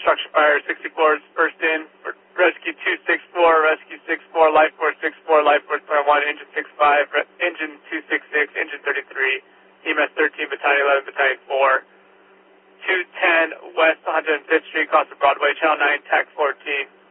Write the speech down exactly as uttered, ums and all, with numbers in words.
obstruction fire, sixty-four is first in, for rescue two sixty-four, rescue sixty-four, life force sixty-four, life force twenty-one, engine sixty-five, re- engine two sixty-six, engine thirty-three, E M S thirteen, battalion eleven, battalion four, two ten West one hundred fifth Street, across the Broadway, channel nine, T A C fourteen.